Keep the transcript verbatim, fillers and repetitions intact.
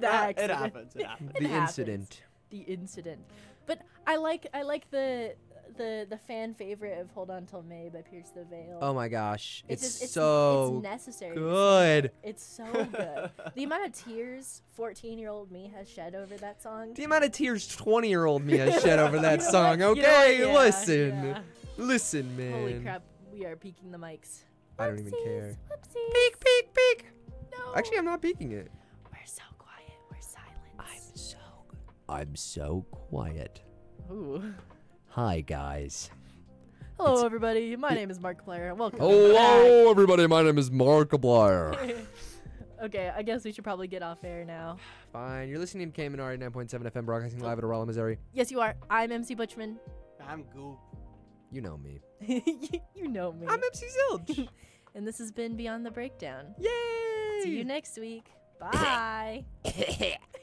the it accident. happens. It happens. It The happens. incident. The incident. But I like I like the the the fan favorite of "Hold On Till May" by Pierce the Veil. Oh my gosh, It's it's, just- it's, so it's necessary. to good. sing it. It's so good. The amount of tears fourteen-year-old me has shed over that song. The amount of tears twenty-year-old me has shed over that You know song. what? You know Okay, what? Yeah, listen, yeah. listen, man. Holy crap, we are peeking the mics. I don't even Whoopsies, care. Whoopsies. Peek, peek, peek. No. Actually, I'm not peeking it. We're so quiet. We're silent. I'm so, I'm so quiet. Ooh. Hi, guys. Hello, It's- everybody. My name is Markiplier. Welcome Hello, everybody. My name is Markiplier. back. Okay, I guess we should probably get off air now. Fine. You're listening to K M N R eighty-nine point seven F M, broadcasting live at Aurora, Missouri. Yes, you are. I'm M C Butchman. I'm Goop. You know me. you, you know me. I'm M C Zilch. And this has been Beyond the Breakdown. Yay! See you next week. Bye.